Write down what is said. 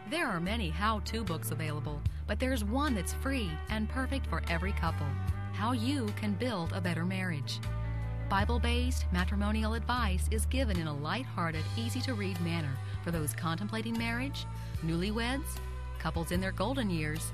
There are many how-to books available, but there's one that's free and perfect for every couple. How you can build a better marriage. Bible-based matrimonial advice is given in a light-hearted, easy-to-read manner for those contemplating marriage, newlyweds, couples in their golden years,